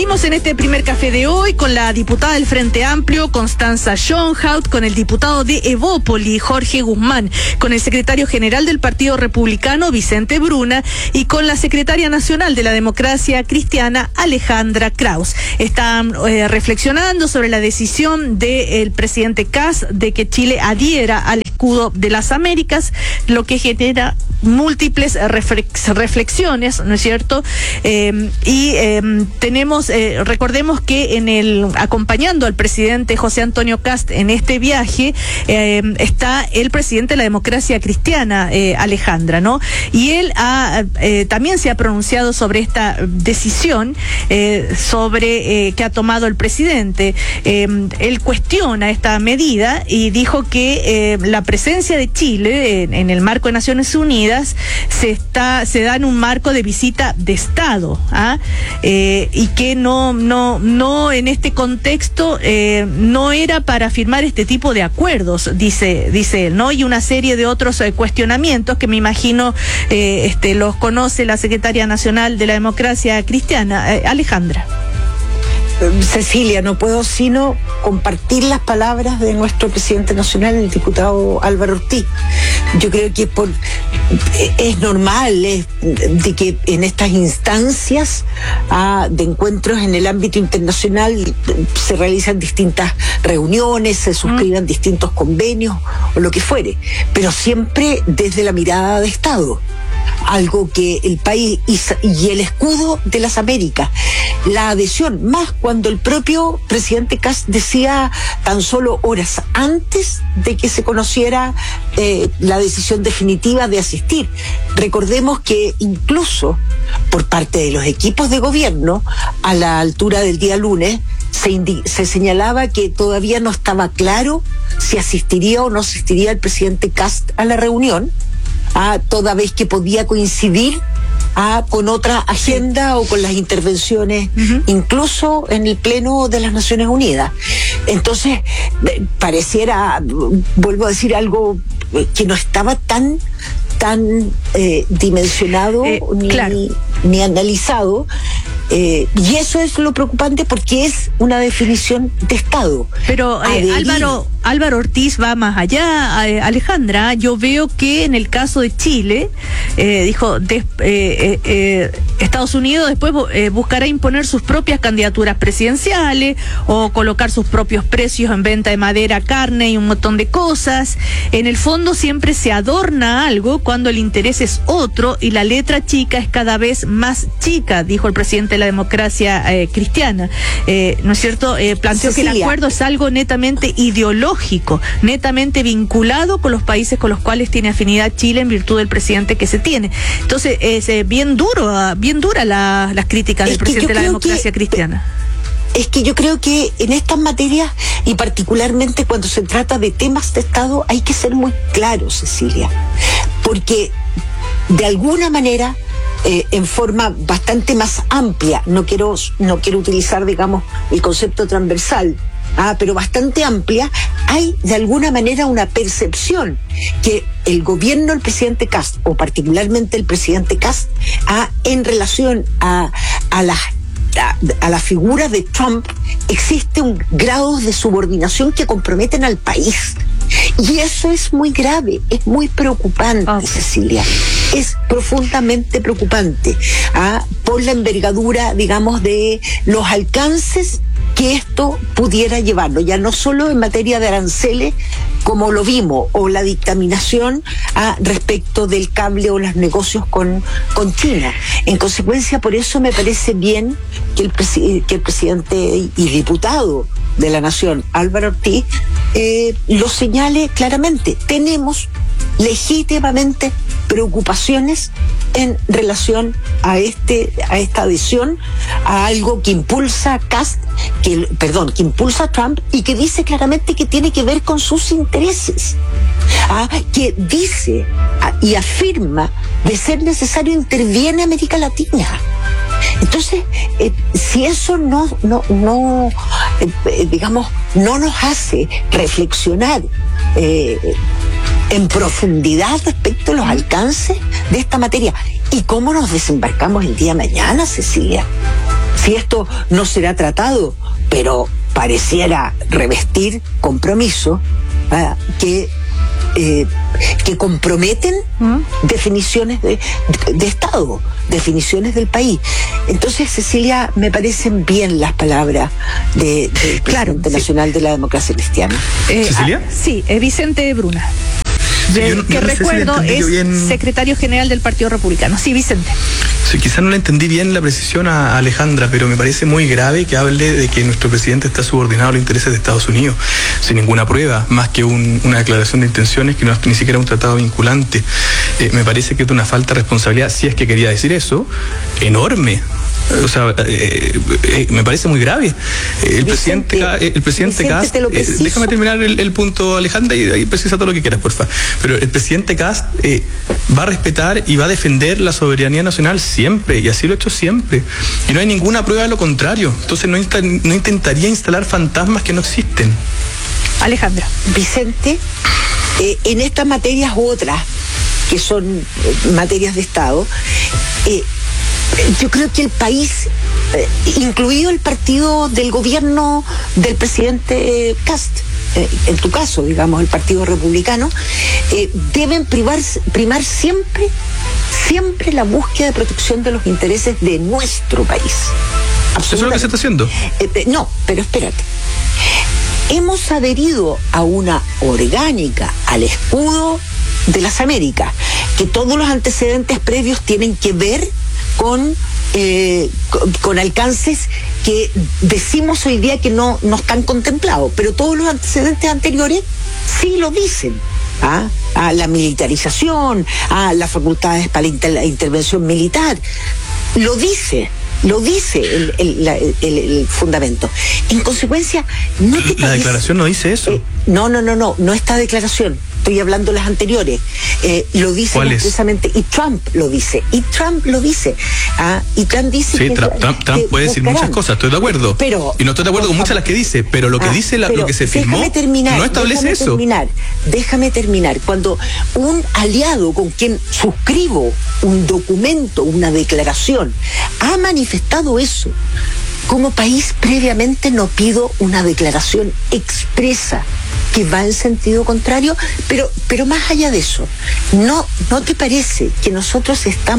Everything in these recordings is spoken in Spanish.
Seguimos en este primer café de hoy con la diputada del Frente Amplio, Constanza Schoenhout, con el diputado de Evópoli, Jorge Guzmán, con el secretario general del Partido Republicano, Vicente Bruna, y con la secretaria nacional de la Democracia Cristiana, Alejandra Kraus. Están reflexionando sobre la decisión del presidente Kast de que Chile adhiera al escudo de las Américas, lo que genera múltiples reflexiones, ¿no es cierto? Recordemos que acompañando al presidente José Antonio Kast en este viaje, está el presidente de la Democracia Cristiana, Alejandra, ¿no? Y él también se ha pronunciado sobre esta decisión, que ha tomado el presidente. Él cuestiona esta medida y dijo que la presencia de Chile en el marco de Naciones Unidas se da en un marco de visita de Estado, y que no en este contexto no era para firmar este tipo de acuerdos, dice él, ¿no? Y una serie de otros cuestionamientos que me imagino los conoce la secretaria nacional de la Democracia Cristiana, Alejandra. Cecilia, no puedo sino compartir las palabras de nuestro presidente nacional, el diputado Álvaro Ortiz. Yo creo que es normal de que en estas instancias de encuentros en el ámbito internacional se realizan distintas reuniones, se suscriban distintos convenios o lo que fuere, pero siempre desde la mirada de Estado. Algo que el país y el escudo de las Américas, la adhesión, más cuando el propio presidente Kast decía tan solo horas antes de que se conociera la decisión definitiva de asistir. Recordemos que incluso por parte de los equipos de gobierno, a la altura del día lunes, se señalaba que todavía no estaba claro si asistiría o no asistiría el presidente Kast a la reunión, toda vez que podía coincidir con otra agenda o con las intervenciones, incluso en el Pleno de las Naciones Unidas. Entonces, pareciera, vuelvo a decir, algo que no estaba tan dimensionado ni analizado. Y eso es lo preocupante porque es una definición de Estado. Pero Álvaro Ortiz va más allá, Alejandra. Yo veo que en el caso de Chile, dijo, Estados Unidos después buscará imponer sus propias candidaturas presidenciales o colocar sus propios precios en venta de madera, carne y un montón de cosas. En el fondo siempre se adorna algo cuando el interés es otro y la letra chica es cada vez más chica, dijo el presidente de la Democracia Cristiana. ¿No es cierto? Planteó Cecilia, que el acuerdo es algo netamente ideológico, netamente vinculado con los países con los cuales tiene afinidad Chile en virtud del presidente que se tiene. Entonces, es bien dura las críticas del presidente de la Democracia Cristiana. Es que yo creo que en estas materias, y particularmente cuando se trata de temas de Estado, hay que ser muy claros, Cecilia, porque de alguna manera, en forma bastante más amplia, no quiero utilizar, digamos, el concepto transversal, pero bastante amplia, hay de alguna manera una percepción que el gobierno del presidente Kast, o particularmente el presidente Kast, en relación a la figura de Trump, existe un grado de subordinación que comprometen al país. Y eso es muy grave, es muy preocupante, Cecilia. Es profundamente preocupante, por la envergadura, digamos, de los alcances que esto pudiera llevarlo, ya no solo en materia de aranceles, como lo vimos, o la dictaminación respecto del cable o los negocios con China. En consecuencia, por eso me parece bien que el presidente y diputado de la Nación, Álvaro Ortiz, lo señale claramente. Tenemos legítimamente preocupaciones en relación a esta adhesión a algo que impulsa que impulsa Trump y que dice claramente que tiene que ver con sus intereses, que dice y afirma de ser necesario interviene América Latina. Entonces, si eso no nos hace reflexionar en profundidad respecto a los alcances de esta materia y cómo nos desembarcamos el día de mañana, Cecilia. si esto no será tratado, pero pareciera revestir compromiso que comprometen definiciones de Estado, definiciones del país. Entonces, Cecilia, me parecen bien las palabras del presidente nacional de la Democracia Cristiana. ¿Cecilia? Sí, Vicente Bruna. Que recuerdo es secretario general del Partido Republicano. Sí, Vicente. Sí, quizás no le entendí bien la precisión a Alejandra, pero me parece muy grave que hable de que nuestro presidente está subordinado a los intereses de Estados Unidos, sin ninguna prueba, más que una declaración de intenciones que no es ni siquiera un tratado vinculante. Me parece que es una falta de responsabilidad, si es que quería decir eso, enorme. O sea, me parece muy grave. El presidente Kast, déjame terminar el punto, Alejandra, y precisa todo lo que quieras, porfa. Pero el presidente Kast va a respetar y va a defender la soberanía nacional siempre, y así lo ha hecho siempre. Y no hay ninguna prueba de lo contrario. Entonces no intentaría instalar fantasmas que no existen. Alejandra. Vicente, en estas materias u otras, que son materias de Estado, yo creo que el país, incluido el partido del gobierno del presidente Kast, en tu caso, digamos, el Partido Republicano, deben primar siempre la búsqueda de protección de los intereses de nuestro país. ¿Eso es lo que se está haciendo? No, pero espérate. Hemos adherido a una orgánica, al escudo de las Américas, que todos los antecedentes previos tienen que ver con alcances que decimos hoy día que no están contemplados, pero todos los antecedentes anteriores sí lo dicen. A la militarización, a las facultades para la intervención militar, lo dice el fundamento. En consecuencia, ¿no te parece? La declaración no dice eso. No esta declaración. Estoy hablando de las anteriores. Lo dice precisamente, y Trump lo dice. Y Trump dice sí, que Trump puede decir muchas cosas, estoy de acuerdo. Y no estoy de acuerdo con muchas de las que dice, pero lo que dice, lo que se firmó, no establece eso. Déjame terminar. Cuando un aliado con quien suscribo un documento, una declaración, ha manifestado eso, como país previamente no pido una declaración expresa que va en sentido contrario, pero más allá de eso, ¿no te parece que nosotros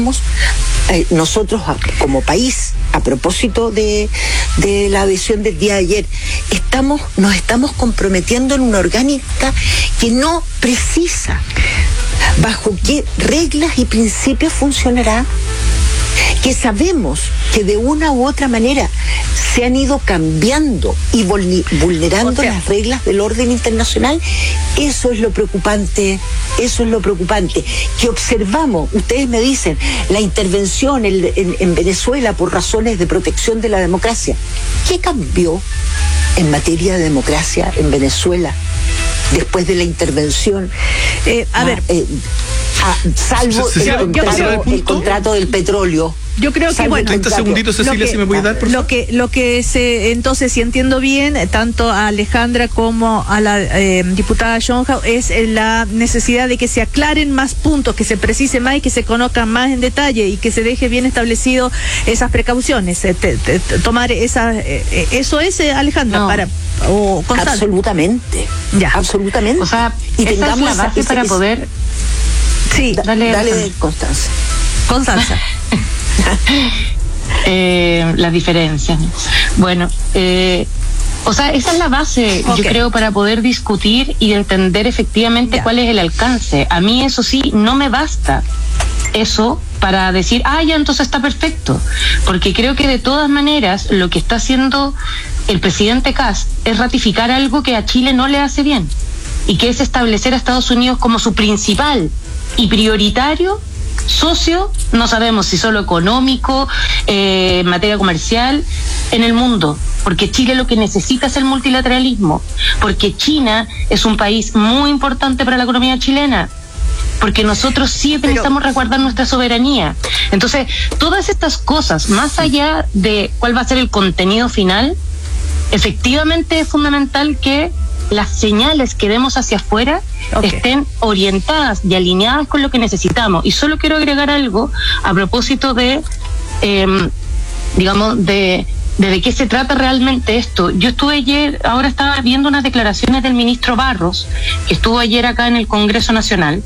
como país, a propósito de la adhesión del día de ayer, nos estamos comprometiendo en una orgánica que no precisa bajo qué reglas y principios funcionará, que sabemos que de una u otra manera se han ido cambiando y vulnerando las reglas del orden internacional? Eso es lo preocupante, que observamos. Ustedes me dicen, la intervención en Venezuela por razones de protección de la democracia. ¿Qué cambió en materia de democracia en Venezuela después de la intervención? Salvo el contrato del petróleo. Yo creo que, bueno, 30 segunditos, Cecilia, si me puedes dar, por favor. Lo que entonces, si entiendo bien, tanto a Alejandra como a la diputada Schonhaus, es la necesidad de que se aclaren más puntos, que se precise más y que se conozcan más en detalle y que se deje bien establecido esas precauciones, tomar esas, eso es, Alejandra, no. Absolutamente. Ya. Absolutamente. O sea, y esa tengamos es la base para poder. Sí, dale, Constanza. Las diferencias. Bueno, o sea, esa es la base, yo creo, para poder discutir y entender efectivamente cuál es el alcance. A mí eso sí, no me basta eso para decir, ya entonces está perfecto, porque creo que de todas maneras lo que está haciendo el presidente Kast es ratificar algo que a Chile no le hace bien, y que es establecer a Estados Unidos como su principal y prioritario socio, no sabemos si solo económico, en materia comercial, en el mundo, porque Chile lo que necesita es el multilateralismo, porque China es un país muy importante para la economía chilena, porque nosotros sí necesitamos resguardar nuestra soberanía. Entonces, todas estas cosas, más allá de cuál va a ser el contenido final, efectivamente es fundamental que las señales que demos hacia afuera estén orientadas y alineadas con lo que necesitamos. Y solo quiero agregar algo a propósito de digamos, de qué se trata realmente esto. Yo estuve ayer, ahora estaba viendo unas declaraciones del ministro Barros, que estuvo ayer acá en el Congreso Nacional,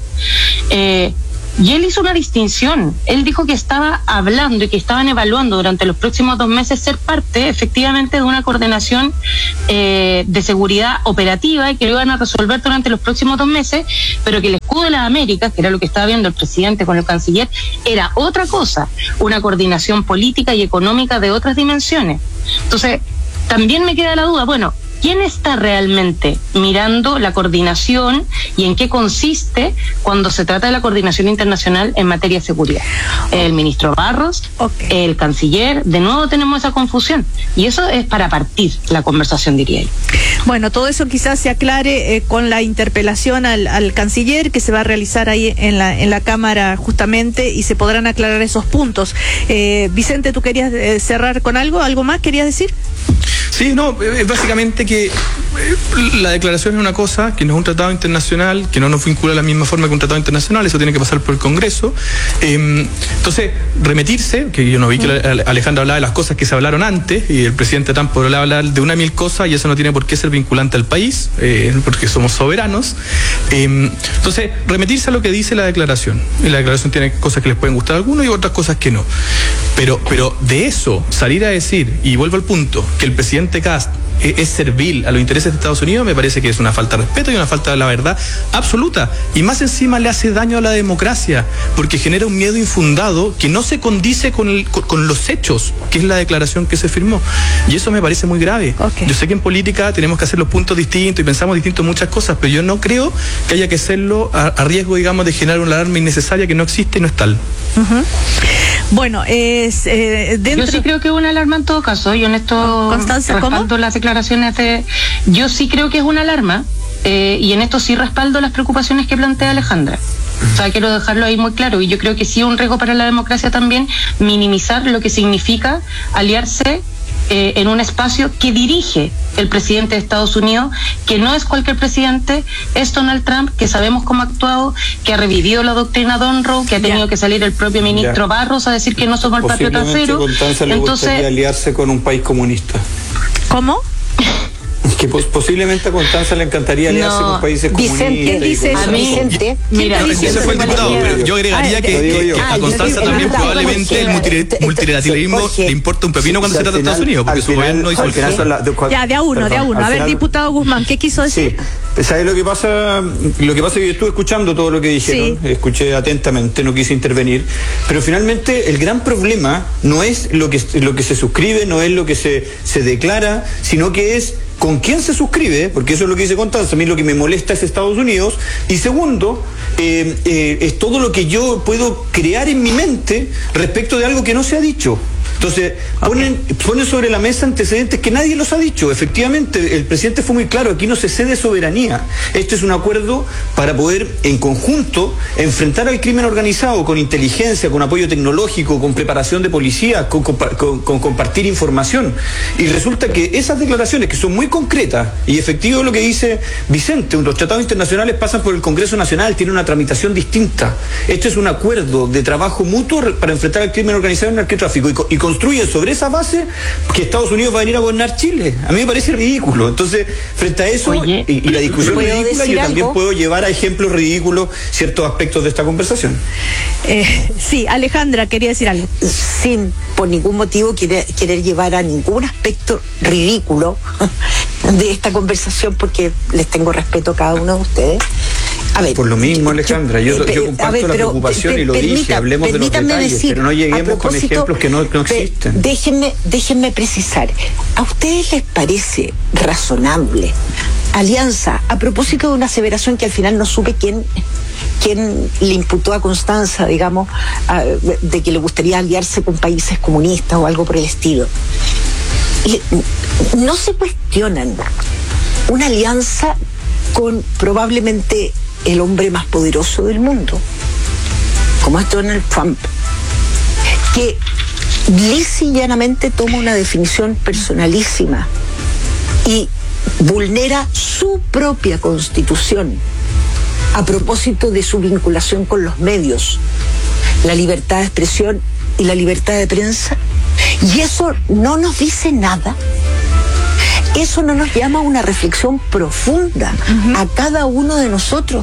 y él hizo una distinción. Él dijo que estaba hablando y que estaban evaluando durante los próximos 2 meses ser parte efectivamente de una coordinación de seguridad operativa y que lo iban a resolver durante los próximos 2 meses, pero que el escudo de las Américas, que era lo que estaba viendo el presidente con el canciller, era otra cosa, una coordinación política y económica de otras dimensiones. Entonces, también me queda la duda, bueno, ¿quién está realmente mirando la coordinación y en qué consiste cuando se trata de la coordinación internacional en materia de seguridad? El ministro Barros, el canciller, de nuevo tenemos esa confusión. Y eso es para partir la conversación, diría yo. Bueno, todo eso quizás se aclare con la interpelación al canciller que se va a realizar ahí en la Cámara justamente, y se podrán aclarar esos puntos. Vicente, ¿tú querías cerrar con algo? ¿Algo más querías decir? Sí, no, básicamente que la declaración es una cosa, que no es un tratado internacional, que no nos vincula de la misma forma que un tratado internacional, eso tiene que pasar por el Congreso. Entonces, remitirse, que yo no vi que Alejandra hablaba de las cosas que se hablaron antes, y el presidente Trump podrá hablar de 1.000 cosas, y eso no tiene por qué ser vinculante al país, porque somos soberanos. Entonces, remitirse a lo que dice la declaración. Y la declaración tiene cosas que les pueden gustar a algunos y otras cosas que no. Pero de eso, salir a decir, y vuelvo al punto, que el presidente Kast es servil a los intereses de Estados Unidos, me parece que es una falta de respeto y una falta de la verdad absoluta, y más encima le hace daño a la democracia, porque genera un miedo infundado que no se condice con los hechos, que es la declaración que se firmó, y eso me parece muy grave. Yo sé que en política tenemos que hacer los puntos distintos y pensamos distintos en muchas cosas, pero yo no creo que haya que hacerlo a riesgo, digamos, de generar una alarma innecesaria que no existe y no es tal. Bueno, yo sí creo que es una alarma en todo caso. Yo en esto respaldo las declaraciones yo sí creo que es una alarma, y en esto sí respaldo las preocupaciones que plantea Alejandra. O sea, quiero dejarlo ahí muy claro, y yo creo que sí es un riesgo para la democracia también minimizar lo que significa aliarse en un espacio que dirige el presidente de Estados Unidos, que no es cualquier presidente, es Donald Trump, que sabemos cómo ha actuado, que ha revivido la doctrina Monroe, que ha tenido que salir el propio ministro Barros a decir que no somos el patriota cero. Entonces, aliarse con un país comunista. ¿Cómo? Que posiblemente a Constanza le encantaría aliarse con países comunistas. Vicente dice eso. Vicente, mira, ese fue el diputado, pero yo agregaría que a Constanza también probablemente el multilateralismo le importa un pepino cuando se trata de Estados Unidos, porque su gobierno hizo el caso. Ya, de a uno. A ver, diputado Guzmán, ¿qué quiso decir? Sí, ¿sabes lo que pasa? Lo que pasa es que yo estuve escuchando todo lo que dijeron, escuché atentamente, no quise intervenir, pero finalmente el gran problema no es lo que se suscribe, no es lo que se declara, sino que es con quién se suscribe, porque eso es lo que dice Constanza. A mí lo que me molesta es Estados Unidos, y segundo, es todo lo que yo puedo crear en mi mente respecto de algo que no se ha dicho. Entonces, ponen sobre la mesa antecedentes que nadie los ha dicho. Efectivamente, el presidente fue muy claro, aquí no se cede soberanía. Este es un acuerdo para poder, en conjunto, enfrentar al crimen organizado con inteligencia, con apoyo tecnológico, con preparación de policía, con compartir información. Y resulta que esas declaraciones, que son muy concretas, y efectivo lo que dice Vicente, los tratados internacionales pasan por el Congreso Nacional, tienen una tramitación distinta. Este es un acuerdo de trabajo mutuo para enfrentar al crimen organizado y el narcotráfico, y construyen sobre esa base que Estados Unidos va a venir a gobernar Chile. A mí me parece ridículo. Entonces, frente a eso, y la discusión ridícula, yo también puedo llevar a ejemplos ridículos ciertos aspectos de esta conversación. Sí, Alejandra, quería decir algo. Sin por ningún motivo querer llevar a ningún aspecto ridículo de esta conversación, porque les tengo respeto a cada uno de ustedes. A ver, por lo mismo, Alejandra, yo comparto la preocupación y lo dije, hablemos de los detalles, pero no lleguemos con ejemplos que no existen. Déjenme precisar, ¿a ustedes les parece razonable alianza, a propósito de una aseveración que al final no supe quién le imputó a Constanza, digamos, de que le gustaría aliarse con países comunistas o algo por el estilo? No se cuestionan una alianza con probablemente el hombre más poderoso del mundo, como es Donald Trump, que lisa y llanamente toma una definición personalísima y vulnera su propia constitución a propósito de su vinculación con los medios, la libertad de expresión y la libertad de prensa, Y eso no nos dice nada. Eso no nos llama a una reflexión profunda a cada uno de nosotros.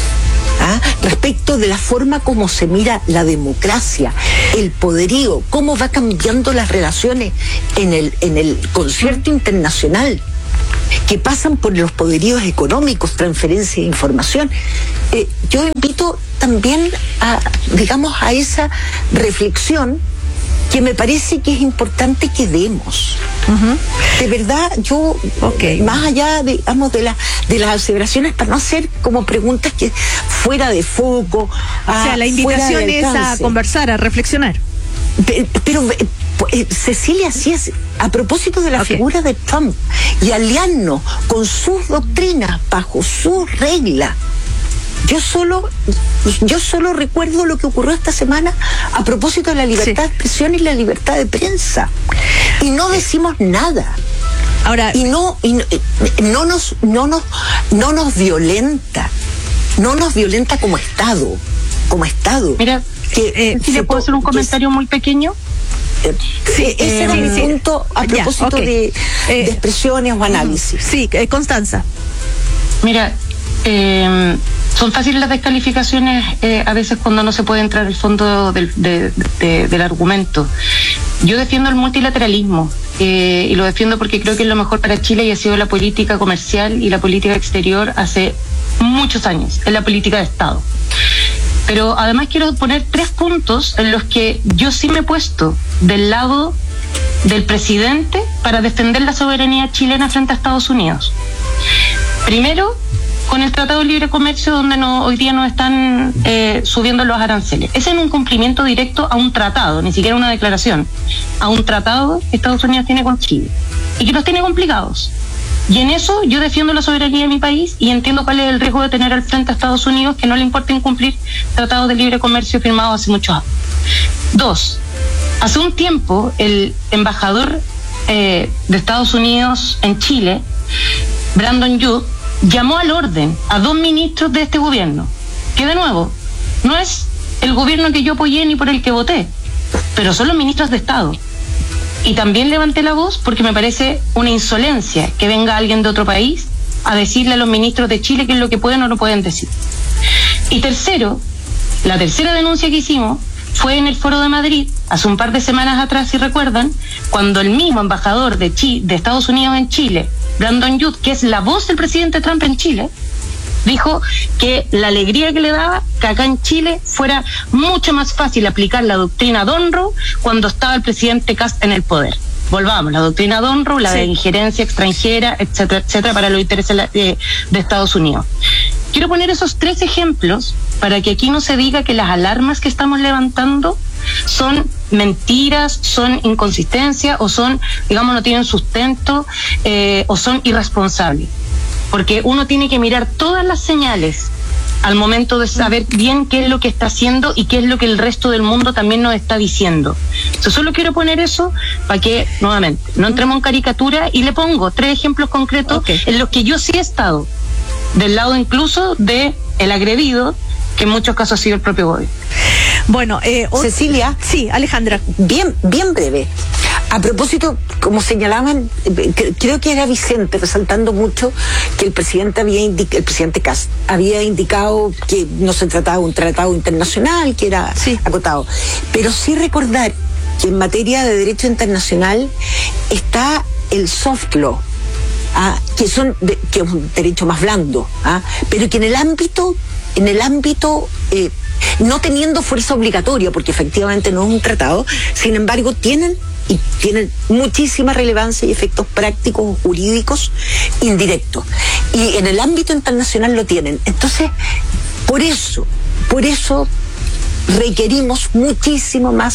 Respecto de la forma como se mira la democracia, el poderío, cómo va cambiando las relaciones en el concierto internacional, que pasan por los poderíos económicos, transferencia de información. Yo invito también a esa reflexión que me parece que es importante que demos. De verdad, yo, más allá, digamos, de las aseveraciones, para no hacer como preguntas que fuera de foco. O sea, la invitación es a conversar, a reflexionar. Pero Cecilia, así es, a propósito de la figura de Trump y aliarnos con sus doctrinas, bajo sus reglas. Yo solo recuerdo lo que ocurrió esta semana a propósito de la libertad de expresión y la libertad de prensa. Y no decimos nada. Ahora, y no nos violenta. No nos violenta como Estado. Mira, ¿le puedo hacer un comentario muy pequeño? Sí, ese era mi punto a propósito de expresiones o análisis. Sí, Constanza. Mira, son fáciles las descalificaciones a veces cuando no se puede entrar al fondo del argumento. Yo defiendo el multilateralismo y lo defiendo porque creo que es lo mejor para Chile y ha sido la política comercial y la política exterior hace muchos años, es la política de Estado. Pero además quiero poner 3 puntos en los que yo sí me he puesto del lado del presidente para defender la soberanía chilena frente a Estados Unidos. Primero, con el Tratado de Libre Comercio, donde hoy día nos están subiendo los aranceles. Ese es un cumplimiento directo a un tratado, ni siquiera una declaración, a un tratado que Estados Unidos tiene con Chile y que nos tiene complicados. Y en eso yo defiendo la soberanía de mi país y entiendo cuál es el riesgo de tener al frente a Estados Unidos, que no le importa incumplir tratados de libre comercio firmados hace muchos años. 2. Hace un tiempo el embajador de Estados Unidos en Chile, Brandon Young, llamó al orden a 2 ministros de este gobierno, que de nuevo no es el gobierno que yo apoyé ni por el que voté, pero son los ministros de Estado. Y también levanté la voz porque me parece una insolencia que venga alguien de otro país a decirle a los ministros de Chile qué es lo que pueden o no pueden decir. Y tercero, la tercera denuncia que hicimos fue en el Foro de Madrid, hace un par de semanas atrás, si recuerdan, cuando el mismo embajador de Estados Unidos en Chile, Brandon Young, que es la voz del presidente Trump en Chile, dijo que la alegría que le daba que acá en Chile fuera mucho más fácil aplicar la doctrina Donroe cuando estaba el presidente Kast en el poder. Volvamos, la doctrina Donroe, la de injerencia extranjera, etcétera, etcétera, para los intereses de Estados Unidos. Quiero poner esos 3 ejemplos para que aquí no se diga que las alarmas que estamos levantando son mentiras, son inconsistencias o son, digamos, no tienen sustento o son irresponsables. Porque uno tiene que mirar todas las señales al momento de saber bien qué es lo que está haciendo y qué es lo que el resto del mundo también nos está diciendo. Entonces, solo quiero poner eso para que, nuevamente, no entremos en caricatura y le pongo 3 ejemplos concretos en los que yo sí he estado, del lado incluso de el agredido, que en muchos casos ha sido el propio gobierno. Bueno, Cecilia. Sí, Alejandra. Bien breve. A propósito, como señalaban, creo que era Vicente, resaltando mucho que el presidente Kast había indicado que no se trataba de un tratado internacional, que era acotado. Pero sí recordar que en materia de derecho internacional está el soft law, que es un derecho más blando, pero que en el ámbito no teniendo fuerza obligatoria, porque efectivamente no es un tratado, sin embargo tienen muchísima relevancia y efectos prácticos o jurídicos indirectos. Y en el ámbito internacional lo tienen. Entonces, por eso requerimos muchísimo más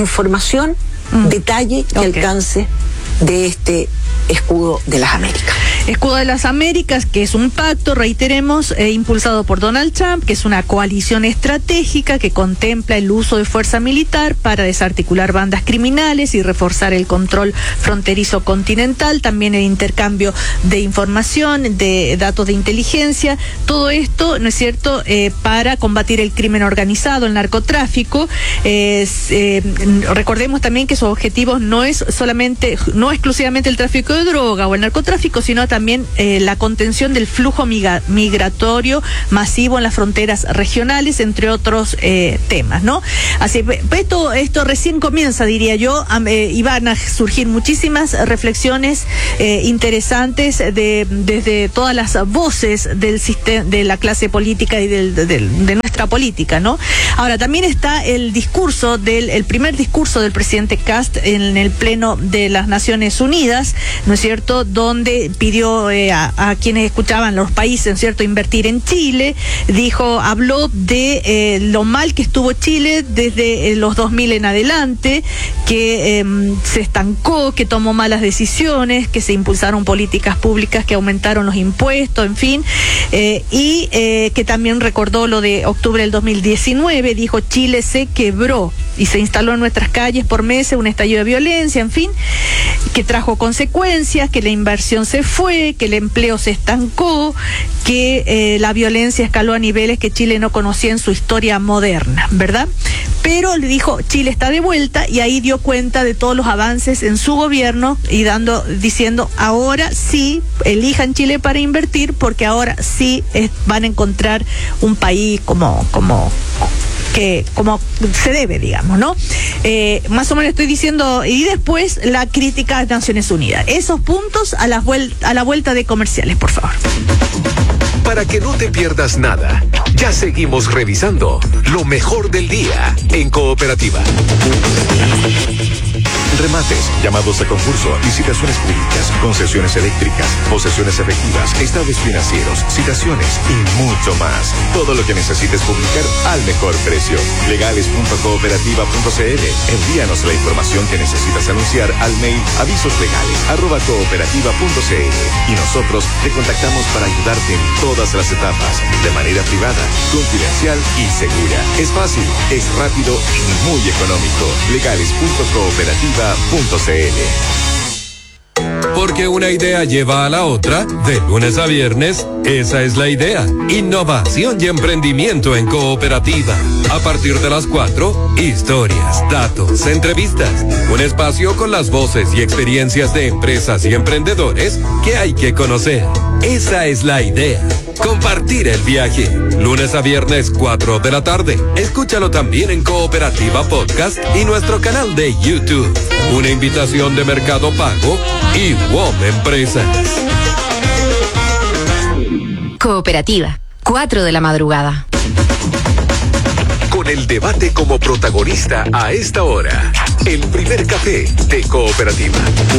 información, detalle y alcance de este escudo de las Américas. Escudo de las Américas, que es un pacto, reiteremos, impulsado por Donald Trump, que es una coalición estratégica que contempla el uso de fuerza militar para desarticular bandas criminales y reforzar el control fronterizo continental, también el intercambio de información, de datos de inteligencia, todo esto, ¿no es cierto?, para combatir el crimen organizado, el narcotráfico. Recordemos también que sus objetivos no exclusivamente el tráfico de droga o el narcotráfico, sino también la contención del flujo migratorio masivo en las fronteras regionales, entre otros temas, ¿no? Así, esto recién comienza, diría yo, y van a surgir muchísimas reflexiones interesantes desde todas las voces del sistema, de la clase política y de nuestra política, ¿no? Ahora, también está el primer discurso del presidente Kast en el Pleno de las Naciones Unidas, ¿no es cierto?, donde pidió a quienes escuchaban, los países, ¿no es cierto?, invertir en Chile. Habló de lo mal que estuvo Chile desde los 2000 en adelante, que se estancó, que tomó malas decisiones, que se impulsaron políticas públicas que aumentaron los impuestos, en fin, y que también recordó lo de octubre del 2019, dijo: Chile se quebró y se instaló en nuestras calles por meses un estallido de violencia, en fin, que trajo consecuencias, que la inversión se fue, que el empleo se estancó, que la violencia escaló a niveles que Chile no conocía en su historia moderna, ¿verdad? Pero le dijo, Chile está de vuelta, y ahí dio cuenta de todos los avances en su gobierno y diciendo, ahora sí, elijan Chile para invertir, porque ahora sí van a encontrar un país como se debe, digamos, ¿no? Más o menos estoy diciendo, y después la crítica a Naciones Unidas. Esos puntos a la vuelta de comerciales, por favor. Para que no te pierdas nada, ya seguimos revisando lo mejor del día en Cooperativa. Remates, llamados a concurso, licitaciones públicas, concesiones eléctricas, posesiones efectivas, estados financieros, citaciones y mucho más. Todo lo que necesites publicar al mejor precio. Legales.cooperativa.cl. Envíanos la información que necesitas anunciar al mail avisosllegales@cooperativa.cl y nosotros te contactamos para ayudarte en todas las etapas, de manera privada, confidencial y segura. Es fácil, es rápido y muy económico. Legales.cooperativa.cl. Porque una idea lleva a la otra, de lunes a viernes, esa es la idea. Innovación y emprendimiento en Cooperativa. A partir de las 4, historias, datos, entrevistas. Un espacio con las voces y experiencias de empresas y emprendedores que hay que conocer. Esa es la idea. Compartir el viaje. Lunes a viernes, 4 de la tarde. Escúchalo también en Cooperativa Podcast y nuestro canal de YouTube. Una invitación de Mercado Pago y WOM Empresas. Cooperativa, 4 de la madrugada. Con el debate como protagonista a esta hora. El primer café de Cooperativa.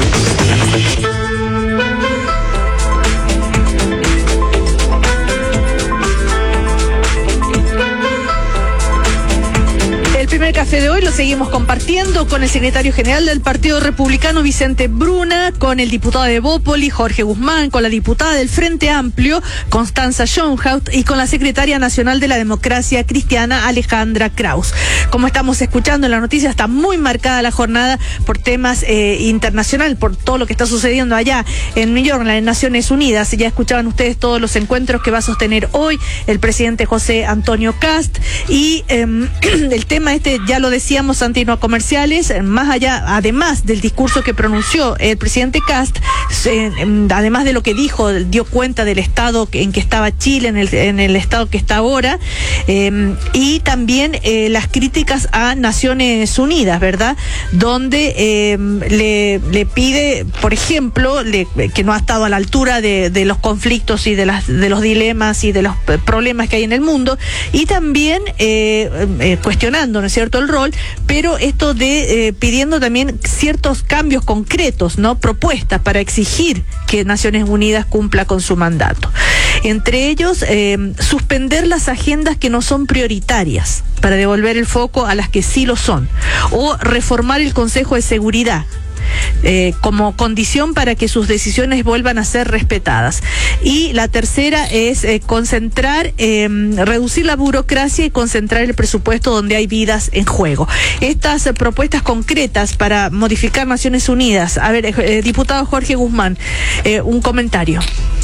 El primer café de hoy lo seguimos compartiendo con el secretario general del Partido Republicano, Vicente Bruna, con el diputado de Bópoli, Jorge Guzmán, con la diputada del Frente Amplio, Constanza Schoenhout, y con la secretaria nacional de la Democracia Cristiana, Alejandra Kraus. Como estamos escuchando en la noticia, está muy marcada la jornada por temas internacionales, por todo lo que está sucediendo allá en New York, en las Naciones Unidas. Ya escuchaban ustedes todos los encuentros que va a sostener hoy el presidente José Antonio Kast, y el tema ya lo decíamos antes, no a comerciales, más allá, además del discurso que pronunció el presidente Kast, además de lo que dijo, dio cuenta del estado en que estaba Chile, en el estado que está ahora, y también las críticas a Naciones Unidas, ¿verdad? Donde le pide, por ejemplo, que no ha estado a la altura de los conflictos y de los dilemas y de los problemas que hay en el mundo, y también cuestionando, ¿no es cierto?, el rol, pero esto de pidiendo también ciertos cambios concretos, ¿no?, propuestas para exigir que Naciones Unidas cumpla con su mandato. Entre ellos, suspender las agendas que no son prioritarias para devolver el foco a las que sí lo son, o reformar el Consejo de Seguridad, como condición para que sus decisiones vuelvan a ser respetadas. Y la tercera es reducir la burocracia y concentrar el presupuesto donde hay vidas en juego. Estas propuestas concretas para modificar Naciones Unidas. A ver, diputado Jorge Guzmán, un comentario.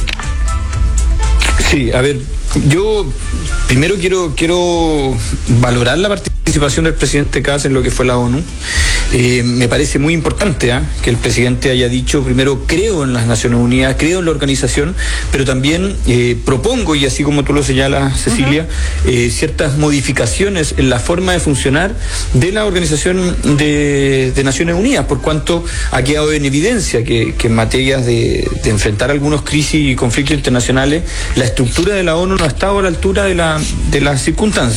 Sí, a ver, yo primero quiero valorar la participación del presidente Kast en lo que fue la ONU. Me parece muy importante que el presidente haya dicho, primero, creo en las Naciones Unidas, creo en la organización, pero también propongo, y así como tú lo señalas, Cecilia, ciertas modificaciones en la forma de funcionar de la Organización de Naciones Unidas, por cuanto ha quedado en evidencia que en materias de enfrentar algunos crisis y conflictos internacionales, la estructura de la ONU no ha estado a la altura de las circunstancias.